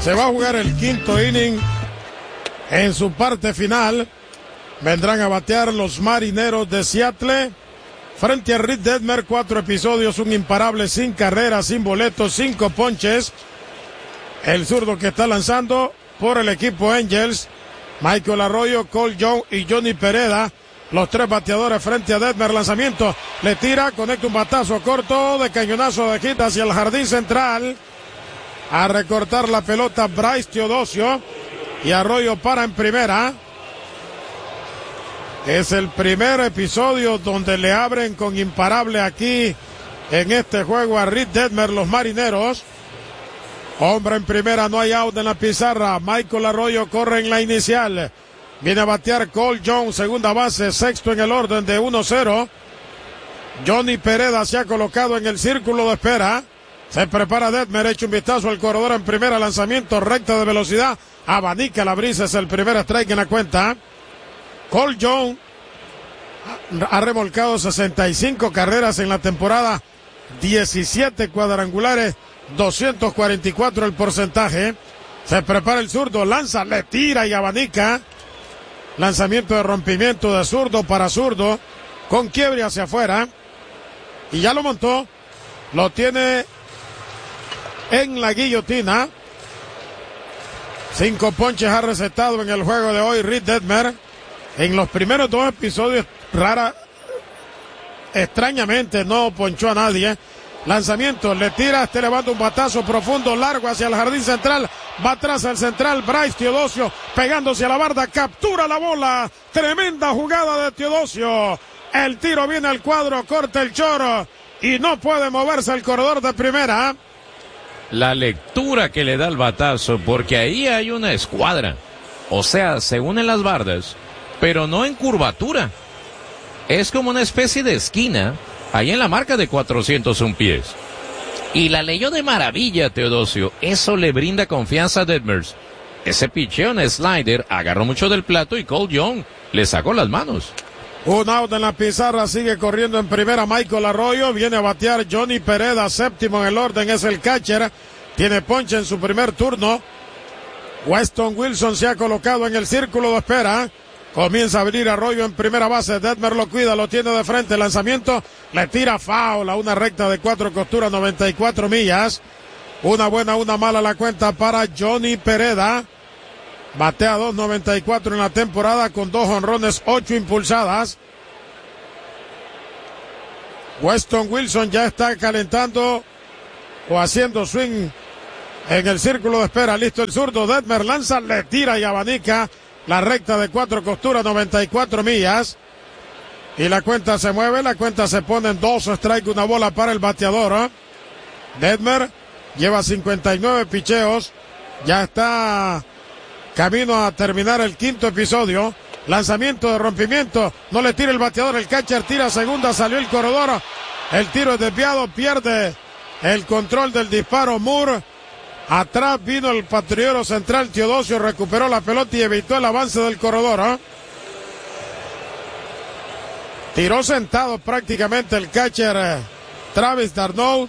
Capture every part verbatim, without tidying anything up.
Se va a jugar el quinto inning. En su parte final vendrán a batear los Marineros de Seattle frente a Reed Detmer. Cuatro episodios, un imparable, sin carreras, sin boletos, cinco ponches. El zurdo que está lanzando por el equipo Angels, Michael Arroyo, Cole Young y Johnny Pereda. Los tres bateadores frente a Detmer. Lanzamiento, le tira, conecta un batazo corto de cañonazo de hit hacia el jardín central. A recortar la pelota Bryce Teodosio. Y Arroyo para en primera. Es el primer episodio donde le abren con imparable aquí en este juego a Reed Detmer, los Marineros. Hombre en primera, no hay out en la pizarra. Michael Arroyo corre en la inicial. Viene a batear Cole Young, segunda base, sexto en el orden de uno cero. Johnny Pereda se ha colocado en el círculo de espera. Se prepara Detmer, echa un vistazo al corredor en primera, lanzamiento recta de velocidad, abanica la brisa, es el primer strike en la cuenta. Cole Young ha remolcado sesenta y cinco carreras en la temporada, diecisiete cuadrangulares, doscientos cuarenta y cuatro el porcentaje. Se prepara el zurdo, lanza, le tira y abanica. Lanzamiento de rompimiento de zurdo para zurdo, con quiebre hacia afuera. Y ya lo montó, lo tiene en la guillotina. Cinco ponches ha recetado en el juego de hoy Reed Detmer. En los primeros dos episodios, rara, extrañamente no ponchó a nadie. Lanzamiento, le tira, este levanta un batazo profundo, largo hacia el jardín central. Va atrás al central, Bryce Teodosio, pegándose a la barda, captura la bola. Tremenda jugada de Teodosio. El tiro viene al cuadro, corta el choro y no puede moverse el corredor de primera. La lectura que le da el batazo, porque ahí hay una escuadra. O sea, se unen las bardas, pero no en curvatura. Es como una especie de esquina, ahí en la marca de cuatrocientos un pies. Y la leyó de maravilla Teodosio. Eso le brinda confianza a Detmer. Ese picheo en slider agarró mucho del plato y Cole Young le sacó las manos. Un out en la pizarra, sigue corriendo en primera Michael Arroyo, viene a batear Johnny Pereda, séptimo en el orden, es el catcher, tiene ponche en su primer turno. Weston Wilson se ha colocado en el círculo de espera, comienza a abrir Arroyo en primera base, Detmer lo cuida, lo tiene de frente, lanzamiento, le tira foul a una recta de cuatro costuras, noventa y cuatro millas, una buena, una mala la cuenta para Johnny Pereda. Batea dos noventa y cuatro en la temporada con dos jonrones, ocho impulsadas. Weston Wilson ya está calentando o haciendo swing en el círculo de espera. Listo el zurdo. Detmer lanza, le tira y abanica la recta de cuatro costuras, noventa y cuatro millas. Y la cuenta se mueve, la cuenta se pone en dos strike, una bola para el bateador. ¿eh? Detmer lleva cincuenta y nueve picheos. Ya está camino a terminar el quinto episodio. Lanzamiento de rompimiento. No le tira el bateador. El catcher tira segunda. Salió el corredor. El tiro es desviado. Pierde el control del disparo Moore. Atrás vino el patrullero central Teodosio. Recuperó la pelota y evitó el avance del corredor. ¿eh? Tiró sentado prácticamente el catcher eh, Travis d'Arnaud.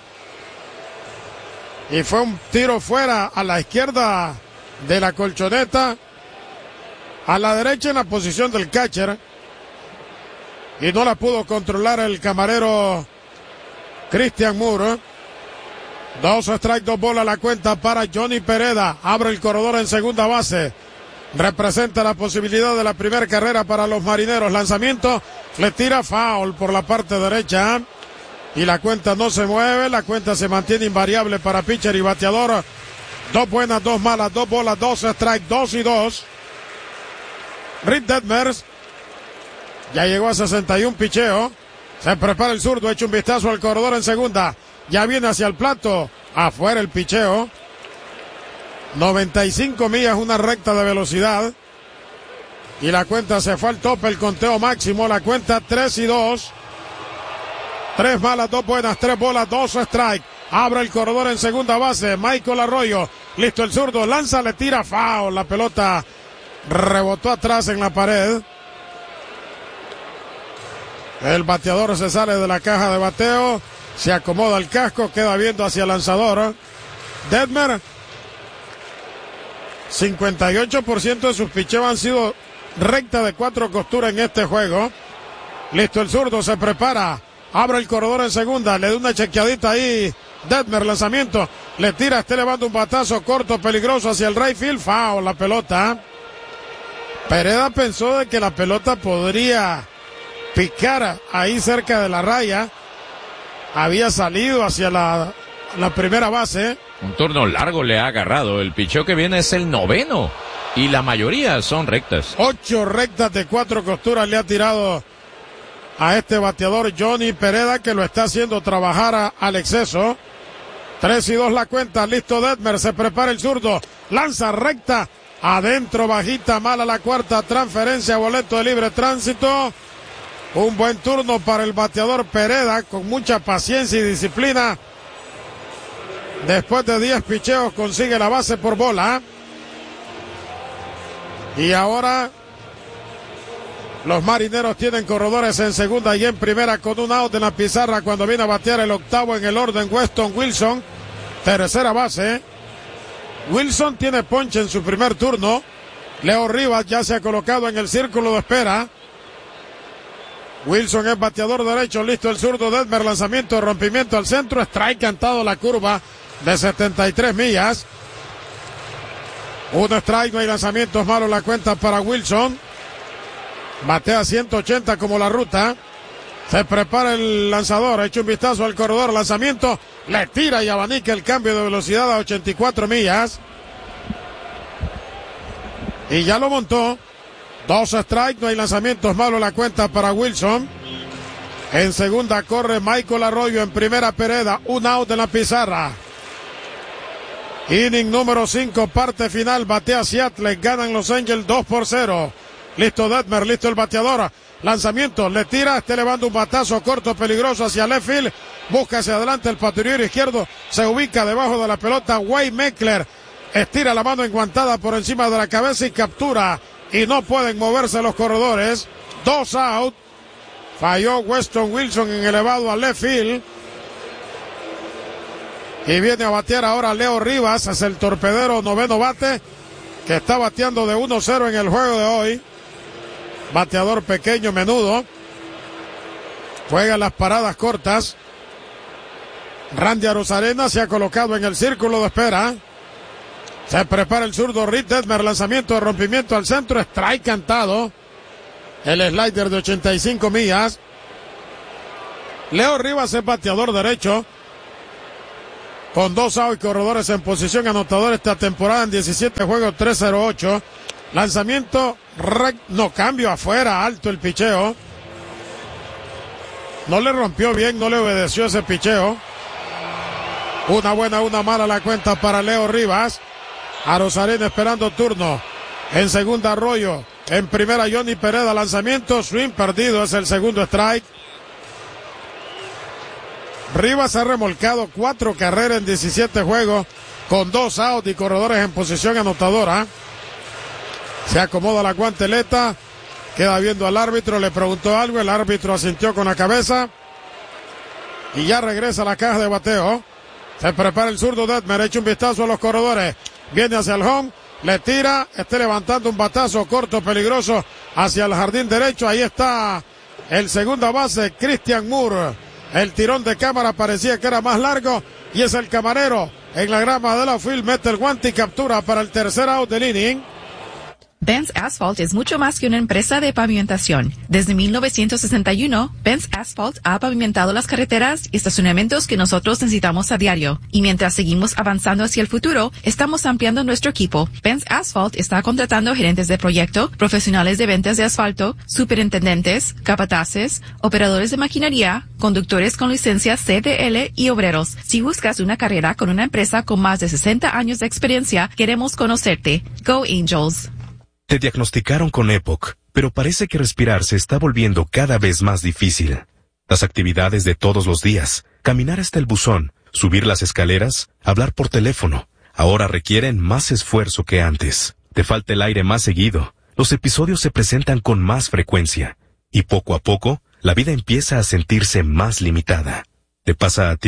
Y fue un tiro fuera a la izquierda de la colchoneta, a la derecha en la posición del catcher, y no la pudo controlar el camarero Christian Moore. Dos strikes, dos bolas la cuenta para Johnny Pereda. Abre el corredor en segunda base. Representa la posibilidad de la primera carrera para los Marineros. Lanzamiento, le tira foul por la parte derecha. Y la cuenta no se mueve, la cuenta se mantiene invariable para pitcher y bateador. Dos buenas, dos malas, dos bolas, dos strikes, dos y dos. Reed Detmer ya llegó a sesenta y uno picheo. Se prepara el zurdo, echa un vistazo al corredor en segunda. Ya viene hacia el plato. Afuera el picheo. noventa y cinco millas, una recta de velocidad. Y la cuenta se fue al tope, el conteo máximo. La cuenta tres y dos. Tres malas, dos buenas, tres bolas, dos strikes. Abre el corredor en segunda base. Michael Arroyo. Listo el zurdo. Lanza, le tira foul. La pelota rebotó atrás en la pared. El bateador se sale de la caja de bateo. Se acomoda el casco. Queda viendo hacia el lanzador. Detmer cincuenta y ocho por ciento de sus picheos han sido recta de cuatro costuras en este juego. Listo el zurdo, se prepara, abre el corredor en segunda, le da una chequeadita ahí, Detmer, lanzamiento, le tira, está elevando un batazo corto, peligroso hacia el right field, foul la pelota. Pereda pensó de que la pelota podría picar ahí cerca de la raya, había salido hacia la, la primera base. Un turno largo le ha agarrado, el picheo que viene es el noveno y la mayoría son rectas. Ocho rectas de cuatro costuras le ha tirado a este bateador Johnny Pereda, que lo está haciendo trabajar a, al exceso. Tres y dos la cuenta, listo Detmer, se prepara el zurdo, lanza recta, adentro bajita, mala la cuarta, transferencia, boleto de libre tránsito. Un buen turno para el bateador Pereda, con mucha paciencia y disciplina. Después de diez picheos consigue la base por bola. Y ahora los Marineros tienen corredores en segunda y en primera con un out en la pizarra cuando viene a batear el octavo en el orden Weston Wilson. Tercera base. Wilson tiene ponche en su primer turno. Leo Rivas ya se ha colocado en el círculo de espera. Wilson es bateador derecho, listo el zurdo Detmer, lanzamiento de rompimiento al centro, strike cantado la curva de setenta y tres millas. Un strike, no hay lanzamientos malos, la cuenta para Wilson. Batea ciento ochenta como la ruta. Se prepara el lanzador, ha hecho un vistazo al corredor, lanzamiento, le tira y abanica el cambio de velocidad a ochenta y cuatro millas. Y ya lo montó. Dos strikes, no hay lanzamientos malos, la cuenta para Wilson. En segunda corre Michael Arroyo, en primera Pereda, un out en la pizarra. Inning número cinco, parte final, batea Seattle, ganan Los Angels dos por cero. Listo Detmer, listo el bateador, lanzamiento, le tira, está elevando un batazo corto, peligroso hacia left field, busca hacia adelante el patrullero izquierdo, se ubica debajo de la pelota, Wade Meckler, estira la mano enguantada por encima de la cabeza y captura, y no pueden moverse los corredores. Dos out, falló Weston Wilson en elevado a left field. Y viene a batear ahora Leo Rivas, es el torpedero noveno bate, que está bateando de uno cero en el juego de hoy. Bateador pequeño, menudo. Juega las paradas cortas. Randy Arozarena se ha colocado en el círculo de espera. Se prepara el zurdo Reed Detmer, lanzamiento de rompimiento al centro, strike cantado. El slider de ochenta y cinco millas. Leo Rivas es bateador derecho, con dos outs y corredores en posición anotador esta temporada en diecisiete juegos, tres cero ocho. Lanzamiento, rec... no, cambio afuera, alto el picheo. No le rompió bien, no le obedeció ese picheo. Una buena, una mala la cuenta para Leo Rivas. Arozarena esperando turno. En segunda Arroyo. En primera Johnny Pereda, lanzamiento, swing perdido, es el segundo strike. Rivas ha remolcado cuatro carreras en diecisiete juegos con dos outs y corredores en posición anotadora. Se acomoda la guanteleta, queda viendo al árbitro, le preguntó algo, el árbitro asintió con la cabeza y ya regresa a la caja de bateo. Se prepara el zurdo Detmer, echa un vistazo a los corredores, viene hacia el home, le tira, está levantando un batazo corto, peligroso hacia el jardín derecho. Ahí está el segunda base, Christian Moore. El tirón de cámara parecía que era más largo y es el camarero en la grama de la field, mete el guante y captura para el tercer out del inning. Benz Asphalt es mucho más que una empresa de pavimentación. Desde mil novecientos sesenta y uno, Benz Asphalt ha pavimentado las carreteras y estacionamientos que nosotros necesitamos a diario. Y mientras seguimos avanzando hacia el futuro, estamos ampliando nuestro equipo. Benz Asphalt está contratando gerentes de proyecto, profesionales de ventas de asfalto, superintendentes, capataces, operadores de maquinaria, conductores con licencia C D L y obreros. Si buscas una carrera con una empresa con más de sesenta años de experiencia, queremos conocerte. Go Angels. Te diagnosticaron con E P O C, pero parece que respirar se está volviendo cada vez más difícil. Las actividades de todos los días, caminar hasta el buzón, subir las escaleras, hablar por teléfono, ahora requieren más esfuerzo que antes. Te falta el aire más seguido, los episodios se presentan con más frecuencia, y poco a poco, la vida empieza a sentirse más limitada. ¿Te pasa a ti?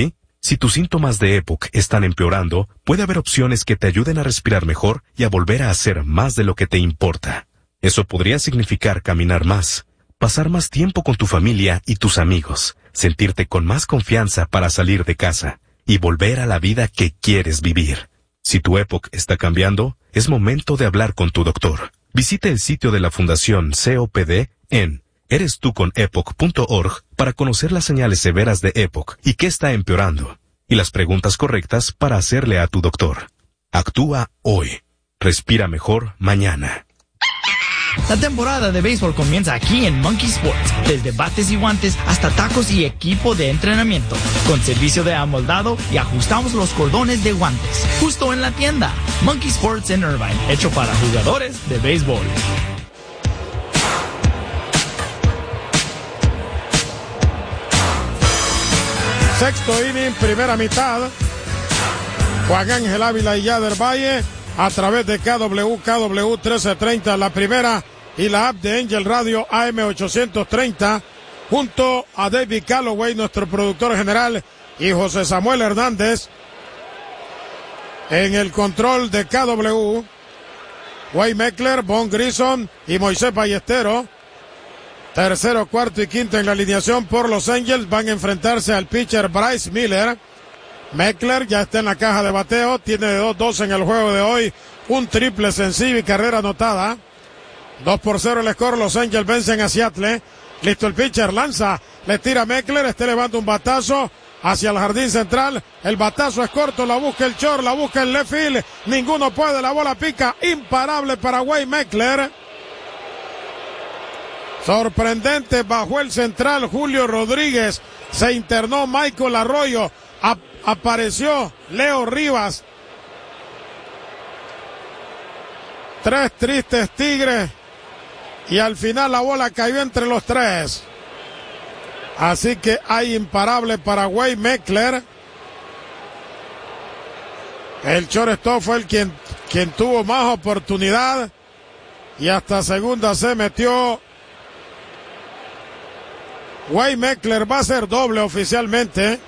Si tus síntomas de EPOC están empeorando, puede haber opciones que te ayuden a respirar mejor y a volver a hacer más de lo que te importa. Eso podría significar caminar más, pasar más tiempo con tu familia y tus amigos, sentirte con más confianza para salir de casa y volver a la vida que quieres vivir. Si tu EPOC está cambiando, es momento de hablar con tu doctor. Visite el sitio de la Fundación C O P D en eres tú con epoc punto org para conocer las señales severas de EPOC y qué está empeorando, y las preguntas correctas para hacerle a tu doctor. Actúa hoy. Respira mejor mañana. La temporada de béisbol comienza aquí en Monkey Sports. Desde bates y guantes hasta tacos y equipo de entrenamiento. Con servicio de amoldado y ajustamos los cordones de guantes. Justo en la tienda. Monkey Sports en Irvine. Hecho para jugadores de béisbol. Sexto inning, primera mitad. Juan Ángel Ávila y Yader Valle a través de K W K W trece treinta, la primera, y la app de Angel Radio A M ochocientos treinta, junto a David Calloway, nuestro productor general, y José Samuel Hernández en el control de K W. Wade Meckler, Von Grison y Moisés Ballesteros. Tercero, cuarto y quinto en la alineación por los Angels. Van a enfrentarse al pitcher Bryce Miller. Meckler ya está en la caja de bateo. Tiene de dos dos en el juego de hoy. Un triple sencillo y carrera anotada. dos por cero el score. Los Angels vencen a Seattle. Listo el pitcher. Lanza. Le tira a Meckler. Este levanta un batazo hacia el jardín central. El batazo es corto. La busca el short. La busca el left field. Ninguno puede. La bola pica. Imparable para Wade Meckler. Sorprendente, bajó el central Julio Rodríguez, se internó Michael Arroyo, ap- apareció Leo Rivas. Tres tristes tigres y al final la bola cayó entre los tres. Así que hay imparable para Wade Meckler. El shortstop fue el quien, quien tuvo más oportunidad y hasta segunda se metió. Wade Meckler va a ser doble oficialmente.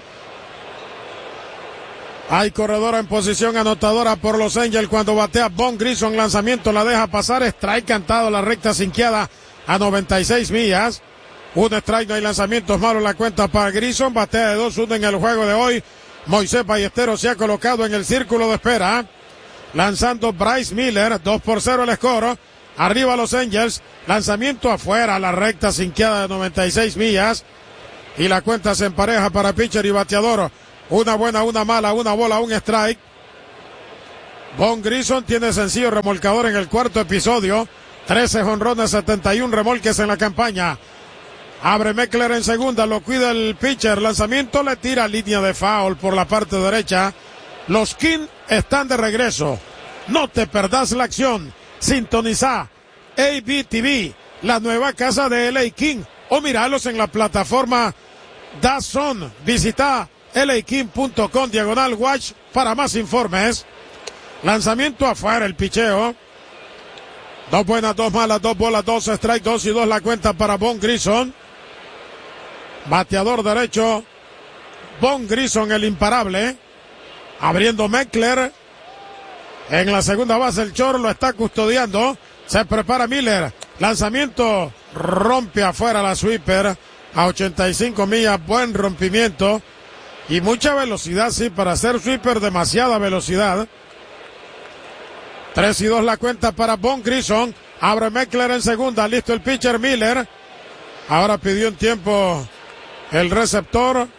Hay corredora en posición anotadora por los Angels cuando batea Von Grison. Lanzamiento la deja pasar. Strike cantado, la recta sinqueada a noventa y seis millas. Un strike, no hay lanzamientos malos. La cuenta para Grison. Batea de dos uno en el juego de hoy. Moisés Ballesteros se ha colocado en el círculo de espera. Lanzando Bryce Miller. dos por cero el score. Arriba los Angels. Lanzamiento afuera, la recta sinqueada de noventa y seis millas. Y la cuenta se empareja para pitcher y bateador. Una buena, una mala, una bola, un strike. Von Grison tiene sencillo remolcador en el cuarto episodio. trece jonrones, setenta y uno remolques en la campaña. Abre Meckler en segunda, lo cuida el pitcher. Lanzamiento, le tira línea de foul por la parte derecha. Los Kings están de regreso. No te perdás la acción. Sintoniza A B T V, la nueva casa de L A King, o miralos en la plataforma DAZN. Visita L A King punto com diagonal watch para más informes. Lanzamiento afuera, el picheo. Dos buenas, dos malas, dos bolas, dos strike, dos y dos la cuenta para Von Grison. Bateador derecho, Von Grison, el imparable. Abriendo Meckler. En la segunda base el short lo está custodiando. Se prepara Miller. Lanzamiento rompe afuera la sweeper a ochenta y cinco millas. Buen rompimiento. Y mucha velocidad, sí, para hacer sweeper, demasiada velocidad. tres y dos la cuenta para Von Grison. Abre Meckler en segunda. Listo el pitcher Miller. Ahora pidió un tiempo el receptor,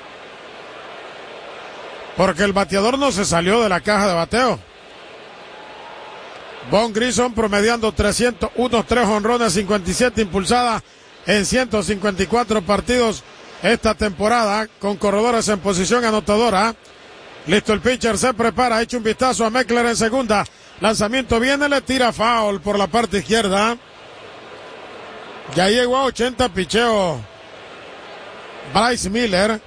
porque el bateador no se salió de la caja de bateo. Von Grison promediando trescientos uno, tres jonrones, cincuenta y siete impulsadas en ciento cincuenta y cuatro partidos esta temporada, con corredores en posición anotadora. Listo el pitcher, se prepara, ha hecho un vistazo a Meckler en segunda. Lanzamiento viene, le tira foul por la parte izquierda. Ya llegó a ochenta picheo Bryce Miller.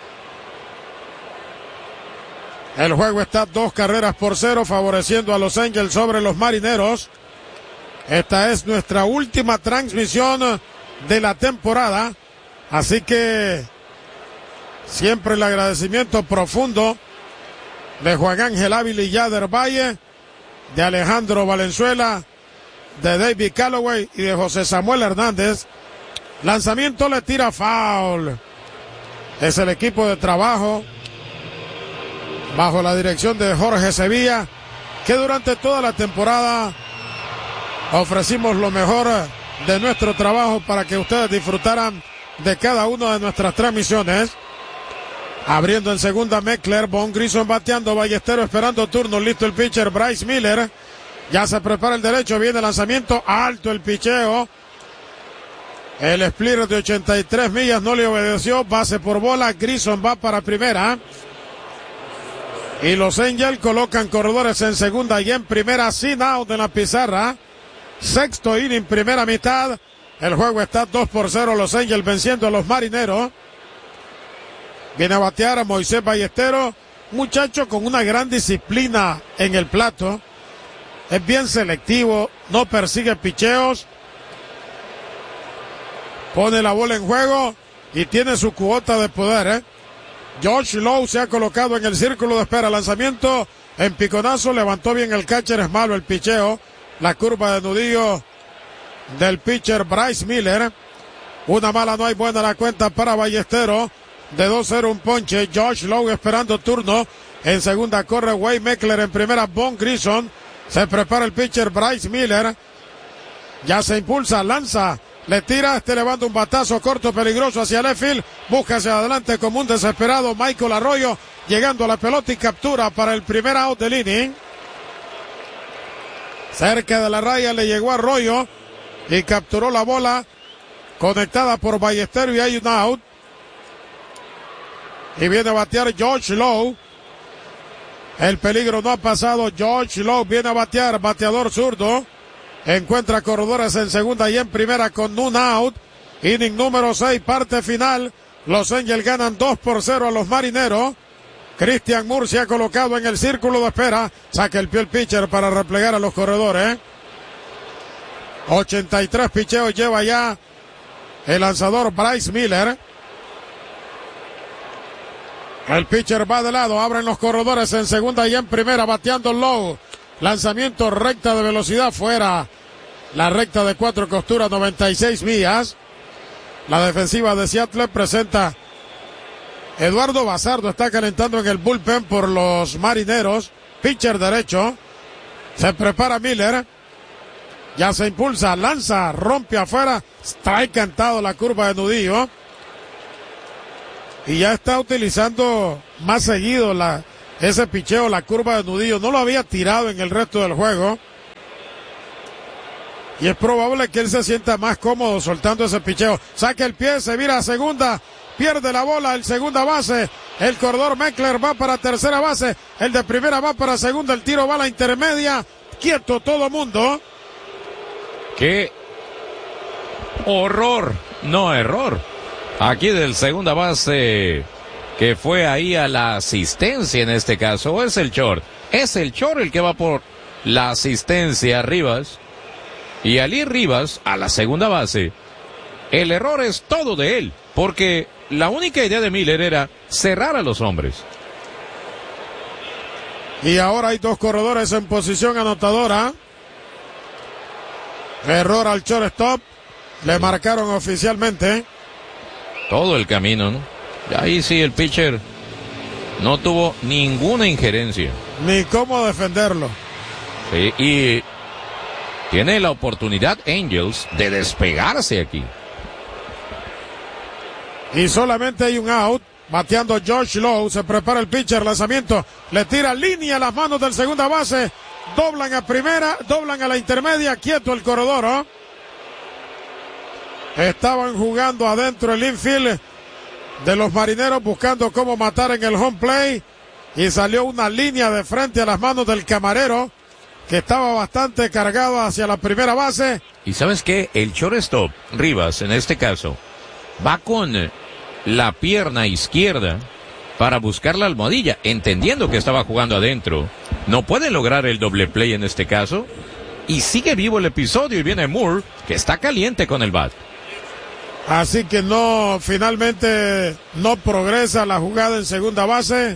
El juego está dos carreras por cero, favoreciendo a los Angels sobre los Marineros. Esta es nuestra última transmisión de la temporada. Así que Siempre el agradecimiento profundo de Juan Ángel Ávila y Yader Valle, de Alejandro Valenzuela, de David Calloway y de José Samuel Hernández. Lanzamiento, le tira foul. Es el equipo de trabajo bajo la dirección de Jorge Sevilla, que durante toda la temporada ofrecimos lo mejor de nuestro trabajo para que ustedes disfrutaran de cada una de nuestras transmisiones. Abriendo en segunda Meckler, Von Grison bateando, Ballesteros esperando turno, listo el pitcher Bryce Miller. Ya se prepara el derecho, viene el lanzamiento, alto el picheo. El split de ochenta y tres millas no le obedeció, base por bola, Grison va para primera. Y los Angels colocan corredores en segunda y en primera, sin out en la pizarra. Sexto inning, primera mitad. El juego está dos por cero, los Angels venciendo a los Marineros. Viene a batear a Moisés Ballesteros, muchacho con una gran disciplina en el plato. Es bien selectivo, no persigue picheos. Pone la bola en juego y tiene su cuota de poder, ¿eh? Josh Lowe se ha colocado en el círculo de espera. Lanzamiento en piconazo, levantó bien el catcher, es malo el picheo. La curva de nudillo del pitcher Bryce Miller. Una mala, no hay buena la cuenta para Ballesteros. De dos cero un ponche. Josh Lowe esperando turno. En segunda corre Wade Meckler, en primera Von Grison. Se prepara el pitcher Bryce Miller. Ya se impulsa, lanza, le tira, este levanta un batazo corto, peligroso hacia left field. Busca hacia adelante como un desesperado Michael Arroyo, llegando a la pelota y captura para el primer out del inning. Cerca de la raya le llegó Arroyo y capturó la bola conectada por Ballesteros y hay un out. Y viene a batear Josh Lowe. El peligro no ha pasado. Josh Lowe viene a batear, bateador zurdo. Encuentra corredores en segunda y en primera con un out. Inning número seis, parte final. Los Angels ganan dos por cero a los Marineros. Christian Moore se ha colocado en el círculo de espera. Saca el pie el pitcher para replegar a los corredores. ochenta y tres picheos lleva ya el lanzador Bryce Miller. El pitcher va de lado, abren los corredores en segunda y en primera, bateando Lowe. Lanzamiento recta de velocidad fuera. La recta de cuatro costuras, noventa y seis millas. La defensiva de Seattle presenta Eduardo Bazardo, está calentando en el bullpen por los Marineros. Pitcher derecho. Se prepara Miller. Ya se impulsa, lanza, rompe afuera. Está encantado la curva de nudillo. Y ya está utilizando más seguido la, ese picheo, la curva de nudillo. No lo había tirado en el resto del juego. Y es probable que él se sienta más cómodo soltando ese picheo. Saca el pie, se vira a segunda. Pierde la bola, el segunda base. El corredor Meckler va para tercera base. El de primera va para segunda. El tiro va a la intermedia. Quieto todo mundo. ¡Qué horror! No error. Aquí del segunda base, que fue ahí a la asistencia en este caso, o es el short. Es el short el que va por la asistencia a Rivas. Y al ir Rivas a la segunda base, el error es todo de él, porque la única idea de Miller era cerrar a los hombres. Y ahora hay dos corredores en posición anotadora. Error al shortstop. Le marcaron oficialmente. Todo el camino, ¿no? Ahí sí el pitcher no tuvo ninguna injerencia. Ni cómo defenderlo. Sí, y tiene la oportunidad Angels de despegarse aquí. Y solamente hay un out. Bateando Josh Lowe. Se prepara el pitcher. Lanzamiento. Le tira línea a las manos del segunda base. Doblan a primera. Doblan a la intermedia. Quieto el corredor, ¿no? Estaban jugando adentro el infield de los Marineros, buscando cómo matar en el home play. Y salió una línea de frente a las manos del camarero, que estaba bastante cargado hacia la primera base. Y ¿sabes qué? El shortstop, Rivas, en este caso, va con la pierna izquierda para buscar la almohadilla, entendiendo que estaba jugando adentro. No puede lograr el doble play en este caso. Y sigue vivo el episodio y viene Moore, que está caliente con el bat. Así que no, finalmente no progresa la jugada en segunda base.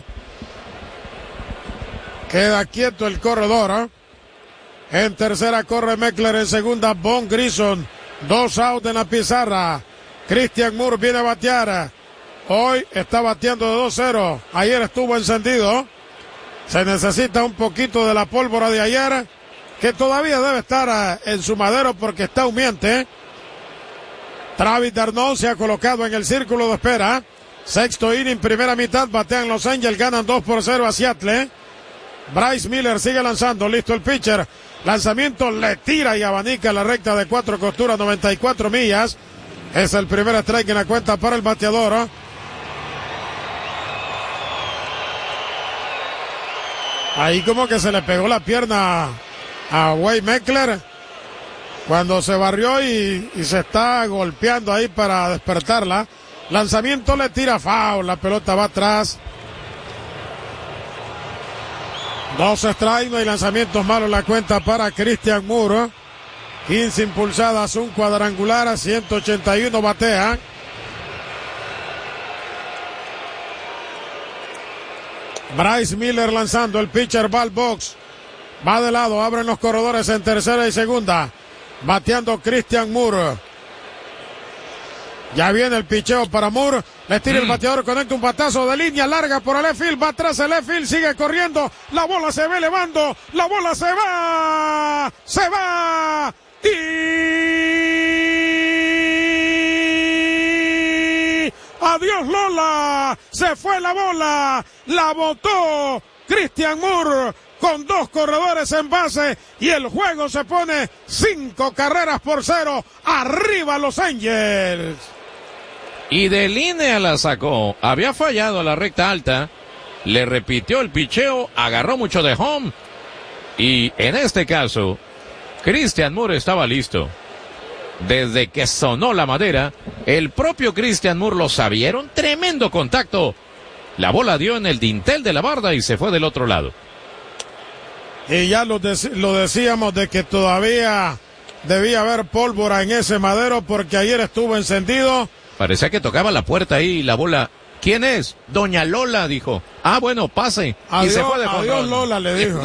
Queda quieto el corredor, ¿eh? En tercera corre Meckler, en segunda Von Grison. Dos out en la pizarra. Christian Moore viene a batear. Hoy está bateando de dos cero. Ayer estuvo encendido. Se necesita un poquito de la pólvora de ayer, que todavía debe estar en su madero porque está humeante. Travis d'Arnaud se ha colocado en el círculo de espera. Sexto inning, primera mitad, batean Los Angels, ganan dos por cero a Seattle. Bryce Miller sigue lanzando, listo el pitcher. Lanzamiento, le tira y abanica la recta de cuatro costuras, noventa y cuatro millas. Es el primer strike en la cuenta para el bateador. Ahí como que se le pegó la pierna a Wade Meckler cuando se barrió y, y se está golpeando ahí para despertarla. Lanzamiento, le tira foul, la pelota va atrás. Dos strikes, no hay lanzamientos malos en la cuenta para Christian Moore. quince impulsadas, un cuadrangular, a ciento ochenta y uno batea. Bryce Miller lanzando, el pitcher va al box. Va de lado, abren los corredores en tercera y segunda. Bateando Christian Moore. Ya viene el picheo para Moore. Le tira mm. el bateador, conecta un batazo de línea larga por el left field. Va atrás el left field, sigue corriendo. La bola se va elevando. La bola se va. Se va. Y adiós Lola. Se fue la bola. La botó Christian Moore con dos corredores en base y el juego se pone cinco carreras por cero. Arriba Los Angels. Y de línea la sacó. Había fallado a la recta alta. Le repitió el picheo. Agarró mucho de home. Y en este caso, Christian Moore estaba listo. Desde que sonó la madera, el propio Christian Moore lo sabía. Era un tremendo contacto. La bola dio en el dintel de la barda y se fue del otro lado. Y ya lo, de, lo decíamos de que todavía debía haber pólvora en ese madero porque ayer estuvo encendido. Parecía que tocaba la puerta ahí y la bola. ¿Quién es? Doña Lola, dijo. Ah, bueno, pase. Adiós, y se fue de adiós Lola, le dijo.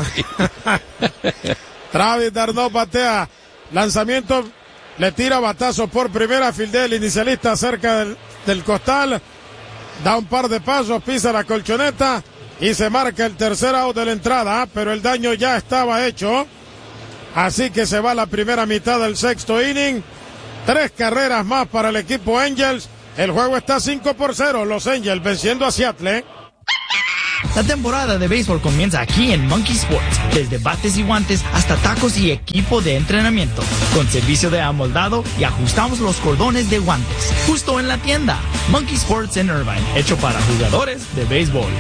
Travis d'Arnaud batea. Lanzamiento, le tira batazo por primera. Fildea el inicialista cerca del, del costal. Da un par de pasos, pisa la colchoneta y se marca el tercer out de la entrada, pero el daño ya estaba hecho. Así que se va la primera mitad del sexto inning. Tres carreras más para el equipo Angels. El juego está cinco por cero. Los Angels venciendo a Seattle. La temporada de béisbol comienza aquí en Monkey Sports. Desde bates y guantes hasta tacos y equipo de entrenamiento. Con servicio de amoldado y ajustamos los cordones de guantes. Justo en la tienda. Monkey Sports en Irvine. Hecho para jugadores de béisbol.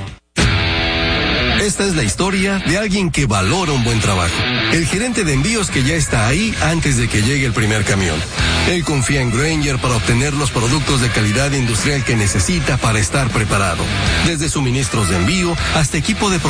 Esta es la historia de alguien que valora un buen trabajo. El gerente de envíos que ya está ahí antes de que llegue el primer camión. Él confía en Grainger para obtener los productos de calidad industrial que necesita para estar preparado. Desde suministros de envío hasta equipo de